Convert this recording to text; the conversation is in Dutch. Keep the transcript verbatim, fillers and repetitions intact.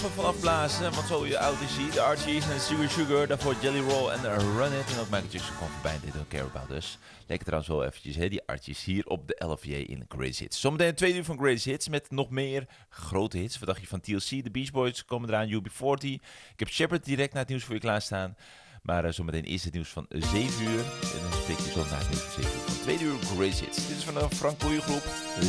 vanaf blazen, want zo je oud is hij. De Archies en Sugar Sugar, daarvoor Jelly Roll en Run It. En ook Michael Jackson kwam voorbij, They Don't Care About Us. Lekker trouwens wel eventjes, hè, die Archies hier op de L F J in Greatest Hits. Zometeen een tweede uur van Greatest Hits met nog meer grote hits. Wat dacht je van T L C? De Beach Boys komen eraan, U B veertig. Ik heb Shepard direct na het nieuws voor je klaarstaan. Maar uh, zometeen is het nieuws van zeven uur. En dan spreek je zo na het nieuws van zeven uur van tweede uur Greatest Hits. Dit is van de Frank Boeien Groep.